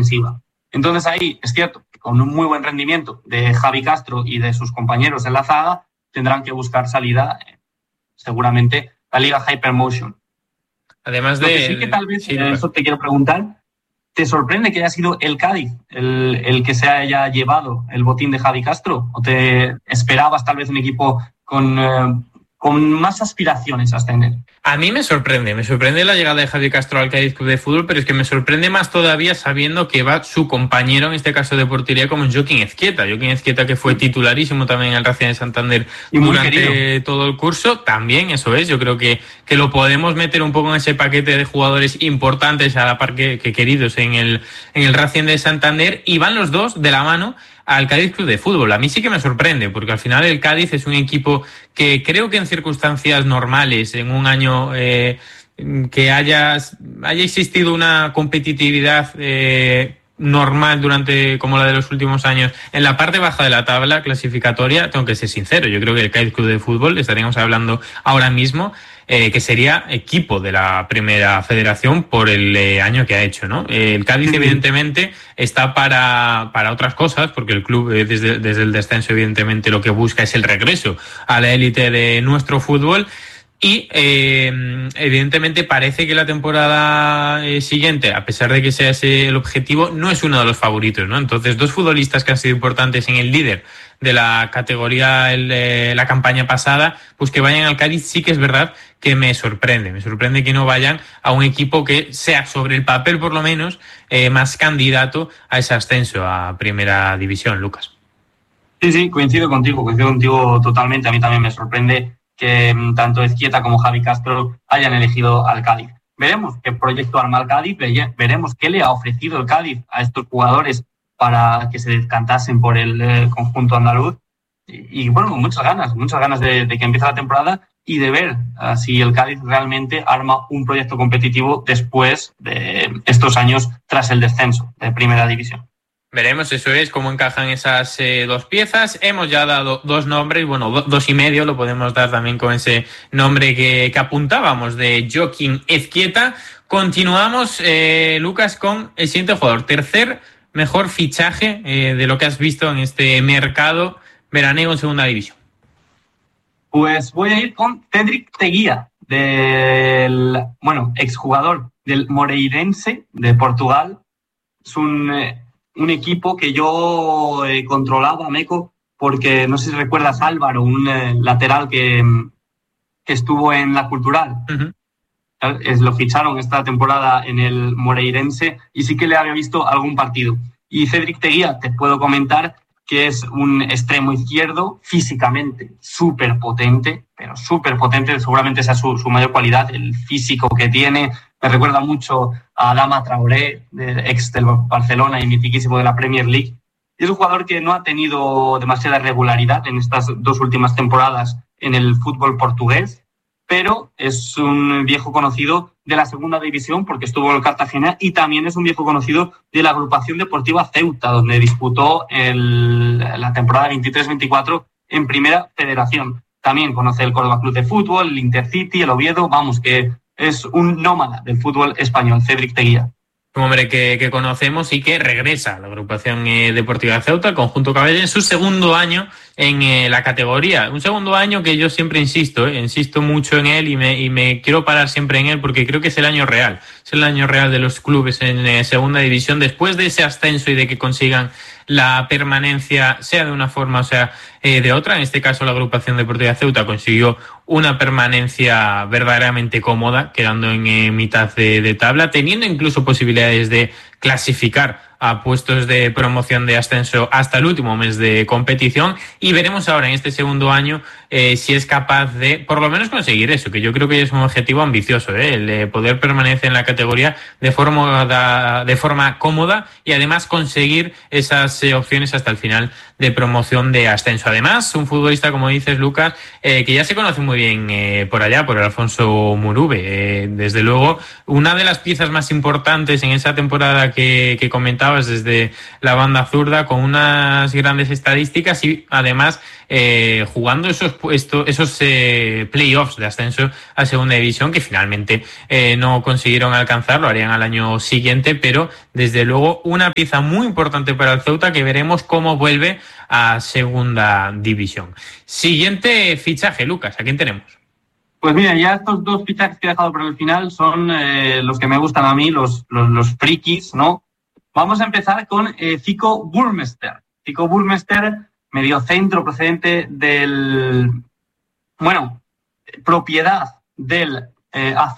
defensiva. Entonces ahí es cierto que con un muy buen rendimiento de Javi Castro y de sus compañeros en la zaga tendrán que buscar salida seguramente la Liga Hypermotion. Además de... Lo que sí que tal vez, eso te quiero preguntar, ¿te sorprende que haya sido el Cádiz el que se haya llevado el botín de Javi Castro? ¿O te esperabas tal vez un equipo con más aspiraciones a ascender? A mí me sorprende la llegada de Javi Castro al Cádiz Club de Fútbol, pero es que me sorprende más todavía sabiendo que va su compañero, en este caso de portería, como Joaquín Ezquieta, que fue titularísimo también en el Racing de Santander durante todo el curso. También, eso es, yo creo que lo podemos meter un poco en ese paquete de jugadores importantes a la par que queridos en el Racing de Santander, y van los dos de la mano al Cádiz Club de Fútbol. A mí sí que me sorprende, porque al final el Cádiz es un equipo que creo que en circunstancias normales, en un año que haya existido una competitividad normal durante como la de los últimos años en la parte baja de la tabla clasificatoria, tengo que ser sincero, yo creo que el Cádiz Club de Fútbol, estaríamos hablando ahora mismo que sería equipo de la Primera Federación por el año que ha hecho, ¿no? El Cádiz evidentemente está para otras cosas, porque el club desde el descenso evidentemente lo que busca es el regreso a la élite de nuestro fútbol. Y evidentemente parece que la temporada siguiente, a pesar de que sea ese el objetivo, no es uno de los favoritos, ¿no? Entonces, dos futbolistas que han sido importantes en el líder de la categoría la campaña pasada, pues que vayan al Cádiz, sí que es verdad que me sorprende que no vayan a un equipo que sea, sobre el papel por lo menos, más candidato a ese ascenso a Primera División, Lucas. Sí, coincido contigo totalmente. A mí también me sorprende que tanto Ezquieta como Javi Castro hayan elegido al Cádiz. Veremos qué proyecto arma el Cádiz, veremos qué le ha ofrecido el Cádiz a estos jugadores para que se decantasen por el conjunto andaluz. Y bueno, con muchas ganas de que empiece la temporada y de ver si el Cádiz realmente arma un proyecto competitivo después de estos años tras el descenso de Primera División. Veremos, eso es, cómo encajan esas dos piezas. Hemos ya dado dos nombres, bueno, dos y medio, lo podemos dar también con ese nombre que apuntábamos de Joaquín Ezquieta. Continuamos, Lucas, con el siguiente jugador. Tercer mejor fichaje de lo que has visto en este mercado veraniego en Segunda División. Pues voy a ir con Cédric Teguía, exjugador del Moreirense de Portugal. Es un equipo que yo controlaba, Meco, porque no sé si recuerdas Álvaro, un lateral que estuvo en la Cultural. Uh-huh. Lo ficharon esta temporada en el Moreirense y sí que le había visto algún partido. Y Cédric Teguía, te puedo comentar que es un extremo izquierdo físicamente súper potente, seguramente esa es su mayor cualidad, el físico que tiene. Me recuerda mucho a Adama Traoré, ex del Barcelona y mitiquísimo de la Premier League. Y es un jugador que no ha tenido demasiada regularidad en estas dos últimas temporadas en el fútbol portugués, pero es un viejo conocido de la Segunda División porque estuvo en el Cartagena, y también es un viejo conocido de la Agrupación Deportiva Ceuta, donde disputó la temporada 23-24 en Primera Federación. También conoce el Córdoba Club de Fútbol, el Intercity, el Oviedo, que es un nómada del fútbol español, Cédric Teguía. Un hombre que conocemos y que regresa a la Agrupación Deportiva Ceuta, el conjunto cabello, en su segundo año en la categoría. Un segundo año que yo siempre insisto mucho en él y me quiero parar siempre en él porque creo que es el año real. Es el año real de los clubes en Segunda División después de ese ascenso y de que consigan la permanencia, sea de una forma o sea de otra. En este caso la Agrupación Deportiva Ceuta consiguió una permanencia verdaderamente cómoda, quedando en mitad de tabla, teniendo incluso posibilidades de clasificar a puestos de promoción de ascenso hasta el último mes de competición, y veremos ahora en este segundo año si es capaz de por lo menos conseguir eso, que yo creo que es un objetivo ambicioso, el de poder permanecer en la categoría de forma cómoda y además conseguir esas opciones hasta el final de promoción de ascenso. Además, un futbolista, como dices, Lucas, que ya se conoce muy bien por allá, por el Alfonso Murube. Desde luego, una de las piezas más importantes en esa temporada que comentabas desde la banda zurda, con unas grandes estadísticas y además jugando esos esos playoffs de ascenso a segunda división, que finalmente no consiguieron alcanzar, lo harían al año siguiente, pero desde luego una pieza muy importante para el Ceuta, que veremos cómo vuelve a segunda división. Siguiente fichaje, Lucas, ¿a quién tenemos? Pues mira, ya estos dos fichajes que he dejado para el final son los que me gustan a mí, los frikis, ¿no? Vamos a empezar con Fico Burmester. Fico Burmester, mediocentro procedente propiedad del AZ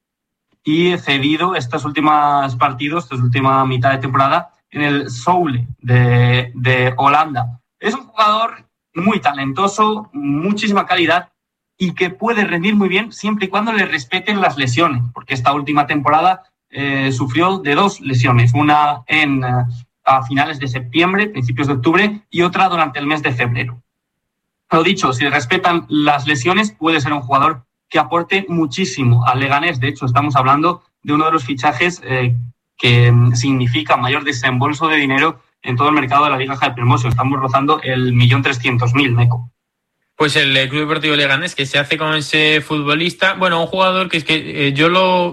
y cedido esta última mitad de temporada en el Zwolle de Holanda. Es un jugador muy talentoso, muchísima calidad y que puede rendir muy bien siempre y cuando le respeten las lesiones, porque esta última temporada sufrió de 2 lesiones, una a finales de septiembre, principios de octubre, y otra durante el mes de febrero. Lo dicho, si respetan las lesiones, puede ser un jugador que aporte muchísimo al Leganés. De hecho, estamos hablando de uno de los fichajes que significa mayor desembolso de dinero en todo el mercado de la Liga Hypermotion. Estamos rozando el 1.300.000, Meco. Pues el Club Deportivo Leganés, que se hace con ese futbolista, bueno, un jugador que es que yo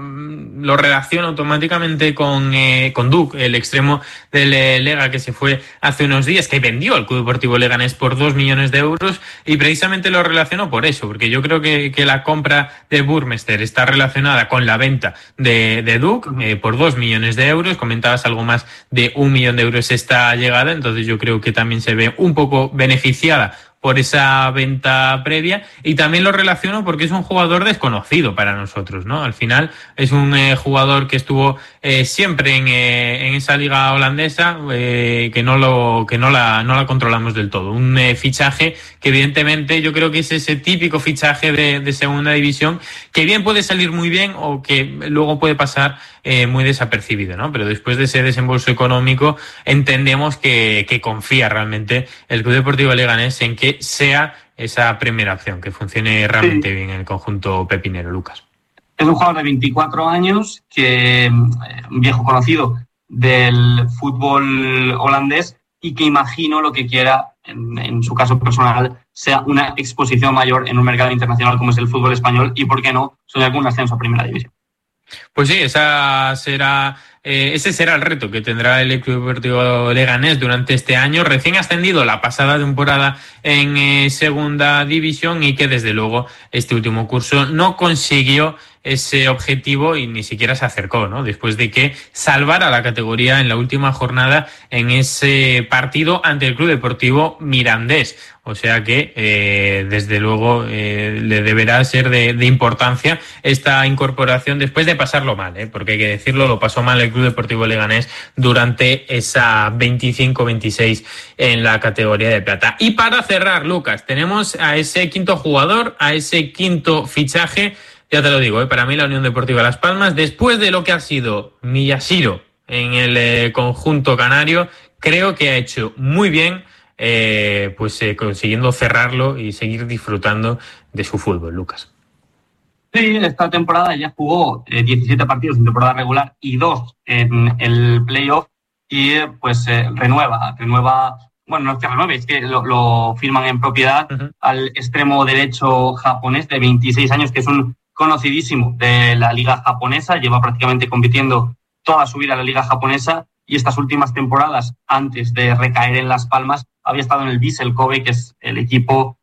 lo relaciono automáticamente con Duk, el extremo del Lega, que se fue hace unos días, que vendió al Club Deportivo Leganés por 2 millones de euros, y precisamente lo relaciono por eso, porque yo creo que la compra de Burmester está relacionada con la venta de Duk por 2 millones de euros. Comentabas algo más de 1 millón de euros esta llegada, entonces yo creo que también se ve un poco beneficiada por esa venta previa, y también lo relaciono porque es un jugador desconocido para nosotros, ¿no? Al final es un jugador que estuvo siempre en esa liga holandesa, que no la controlamos del todo. Un fichaje que evidentemente yo creo que es ese típico fichaje de segunda división, que bien puede salir muy bien o que luego puede pasar muy desapercibido, ¿no? Pero después de ese desembolso económico entendemos que confía realmente el Club Deportivo Leganés en que sea esa primera opción, que funcione realmente bien en el conjunto pepinero, Lucas. Es un jugador de 24 años, un viejo conocido del fútbol holandés, y que imagino lo que quiera, en su caso personal, sea una exposición mayor en un mercado internacional como es el fútbol español, y, ¿por qué no?, soñar con un ascenso a primera división. Pues sí, ese será el reto que tendrá el Club Deportivo Leganés durante este año, recién ascendido la pasada temporada en segunda división, y que desde luego este último curso no consiguió ese objetivo y ni siquiera se acercó, ¿no? Después de que salvara la categoría en la última jornada en ese partido ante el Club Deportivo Mirandés. O sea que, desde luego, le deberá ser de importancia esta incorporación después de pasarlo mal, porque hay que decirlo, lo pasó mal el Club Deportivo Leganés durante esa 25-26 en la categoría de plata. Y para cerrar, Lucas, tenemos a ese quinto jugador, a ese quinto fichaje. Ya te lo digo, para mí la Unión Deportiva Las Palmas, después de lo que ha sido Miyashiro en el conjunto canario, creo que ha hecho muy bien consiguiendo cerrarlo y seguir disfrutando de su fútbol, Lucas. Sí, esta temporada ya jugó 17 partidos en temporada regular y 2 en el playoff, y renueva, bueno, no es que renueve, es que lo firman en propiedad al extremo derecho japonés de 26 años, que es un conocidísimo de la liga japonesa, lleva prácticamente compitiendo toda su vida en la liga japonesa, y estas últimas temporadas, antes de recaer en Las Palmas, había estado en el Vissel Kobe, que es el equipo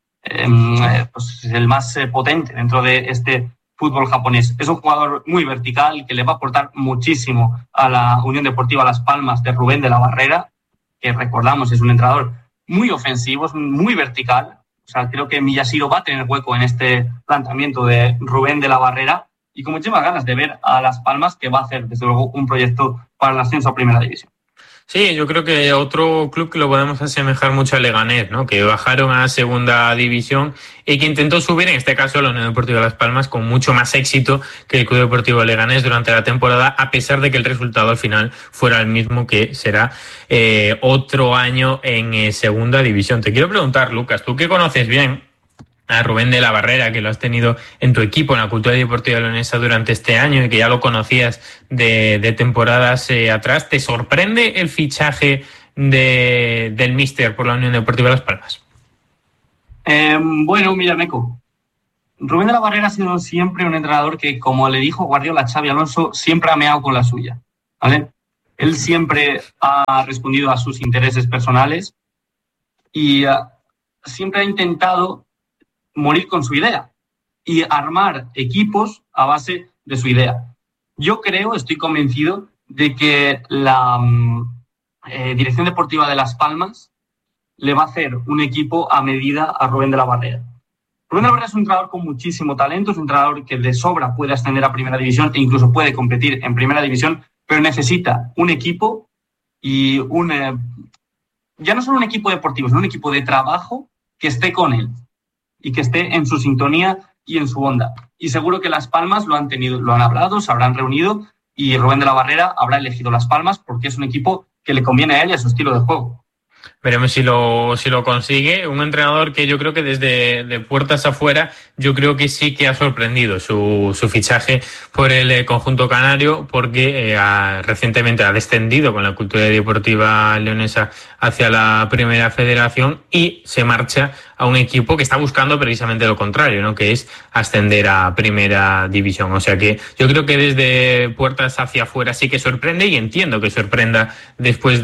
el más potente dentro de este fútbol japonés. Es un jugador muy vertical que le va a aportar muchísimo a la Unión Deportiva Las Palmas de Rubén de la Barrera, que recordamos es un entrenador muy ofensivo, es muy vertical. O sea, creo que Miyashiro va a tener hueco en este planteamiento de Rubén de la Barrera, y con muchísimas ganas de ver a Las Palmas, que va a hacer desde luego un proyecto para el ascenso a primera división. Sí, yo creo que otro club que lo podemos asemejar mucho al Leganés, ¿no? Que bajaron a segunda división y que intentó subir, en este caso la Unión Deportiva Las Palmas, con mucho más éxito que el Club Deportivo Leganés durante la temporada, a pesar de que el resultado al final fuera el mismo, que será otro año en segunda división. Te quiero preguntar, Lucas, tú que conoces bien a Rubén de la Barrera, que lo has tenido en tu equipo en la Cultura Deportiva Leonesa durante este año y que ya lo conocías de temporadas atrás, ¿te sorprende el fichaje del míster por la Unión Deportiva Las Palmas? Bueno, mira, Meco, Rubén de la Barrera ha sido siempre un entrenador que, como le dijo Guardiola a Xabi Alonso, siempre ha meado con la suya, ¿vale? Él siempre ha respondido a sus intereses personales y siempre ha intentado morir con su idea y armar equipos a base de su idea. Yo estoy convencido de que la dirección deportiva de Las Palmas le va a hacer un equipo a medida a Rubén de la Barrera. Rubén de la Barrera es un entrenador con muchísimo talento, es un entrenador que de sobra puede ascender a Primera División e incluso puede competir en Primera División, pero necesita un equipo y ya no solo un equipo deportivo, sino un equipo de trabajo que esté con él y que esté en su sintonía y en su onda. Y seguro que Las Palmas lo han hablado, se habrán reunido y Rubén de la Barrera habrá elegido Las Palmas porque es un equipo que le conviene a él y a su estilo de juego. Veremos si lo consigue. Un entrenador que yo creo que desde de puertas afuera, yo creo que sí que ha sorprendido su fichaje por el conjunto canario, porque recientemente ha descendido con la cultura deportiva leonesa hacia la Primera Federación y se marcha a un equipo que está buscando precisamente lo contrario, ¿no? Que es ascender a Primera División. O sea que yo creo que desde puertas hacia afuera sí que sorprende y entiendo que sorprenda después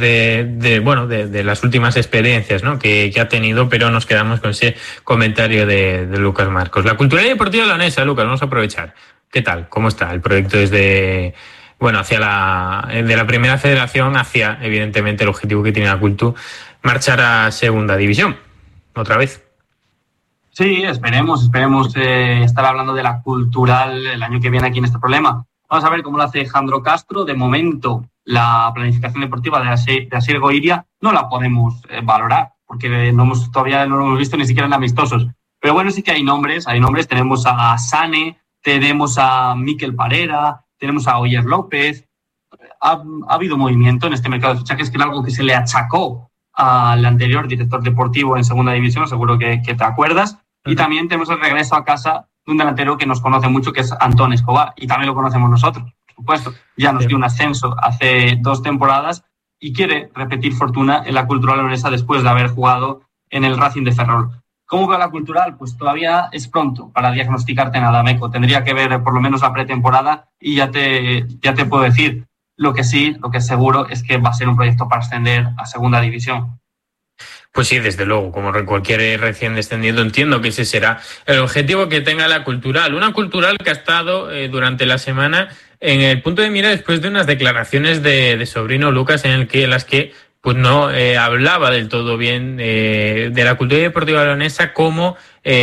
de las últimas experiencias, ¿no? que ha tenido, pero nos quedamos con ese comentario de Lucas Marcos. La cultura deportiva leonesa, Lucas, vamos a aprovechar. ¿Qué tal? ¿Cómo está el proyecto desde de la Primera Federación hacia, evidentemente, el objetivo que tiene la Cultu, marchar a Segunda División? Otra vez. Sí, esperemos estar hablando de la cultural el año que viene aquí en este problema. Vamos a ver cómo lo hace Jandro Castro. De momento, la planificación deportiva de Asier Goiria no la podemos valorar, porque todavía no lo hemos visto ni siquiera en amistosos. Pero bueno, sí que hay nombres. Tenemos a Sane, tenemos a Mikel Parera, tenemos a Oyer López. Ha habido movimiento en este mercado de fichajes, que era algo que se le achacó al anterior director deportivo en Segunda División, seguro que te acuerdas. Y también tenemos el regreso a casa de un delantero que nos conoce mucho, que es Antón Escobar, y también lo conocemos nosotros, por supuesto. Ya nos dio un ascenso hace 2 temporadas y quiere repetir fortuna en la cultural leonesa después de haber jugado en el Racing de Ferrol. ¿Cómo va la cultural? Pues todavía es pronto para diagnosticarte nada, Meco. Tendría que ver por lo menos la pretemporada y ya te puedo decir. Lo que es seguro es que va a ser un proyecto para ascender a Segunda División. Pues sí, desde luego, como cualquier recién descendido, entiendo que ese será el objetivo que tenga la cultural. Una cultural que ha estado durante la semana en el punto de mira después de unas declaraciones de Sobrino Lucas en las que pues no hablaba del todo bien de la cultura deportiva leonesa como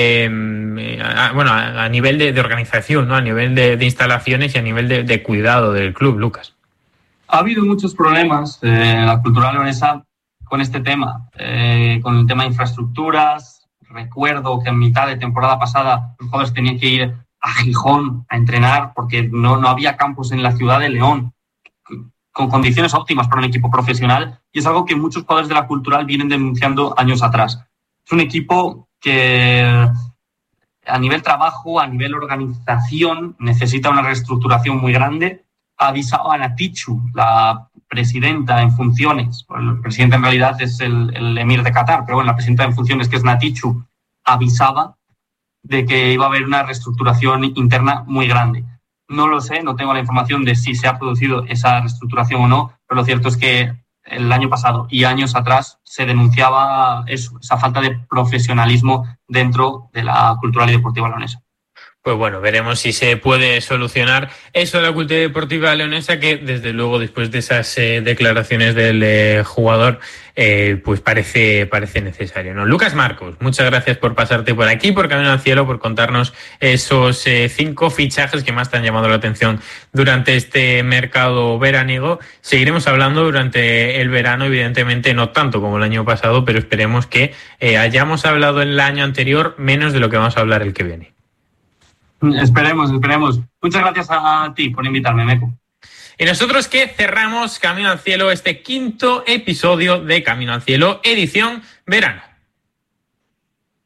a nivel de organización, ¿no? A nivel de instalaciones y a nivel de cuidado del club, Lucas. Ha habido muchos problemas en la cultural leonesa con este tema, con el tema de infraestructuras. Recuerdo que en mitad de temporada pasada los jugadores tenían que ir a Gijón a entrenar porque no había campos en la ciudad de León con condiciones óptimas para un equipo profesional, y es algo que muchos jugadores de la cultural vienen denunciando años atrás. Es un equipo que a nivel trabajo, a nivel organización, necesita una reestructuración muy grande. Ha avisado a Natichu, la presidenta en funciones, el presidente en realidad es el emir de Qatar, pero bueno, la presidenta en funciones, que es Natichu, avisaba de que iba a haber una reestructuración interna muy grande. No lo sé, no tengo la información de si se ha producido esa reestructuración o no, pero lo cierto es que el año pasado y años atrás se denunciaba esa falta de profesionalismo dentro de la cultural y deportiva leonesa. Pues bueno, veremos si se puede solucionar eso de la cultura deportiva leonesa, que desde luego después de esas declaraciones del jugador pues parece necesario, ¿no? Lucas Marcos, muchas gracias por pasarte por aquí, por Camino al Cielo, por contarnos esos 5 fichajes que más te han llamado la atención durante este mercado veraniego. Seguiremos hablando durante el verano, evidentemente no tanto como el año pasado, pero esperemos que hayamos hablado el año anterior menos de lo que vamos a hablar el que viene. Esperemos. Muchas gracias a ti por invitarme, Meco. Y nosotros que cerramos Camino al Cielo, este 5º episodio de Camino al Cielo, edición verano.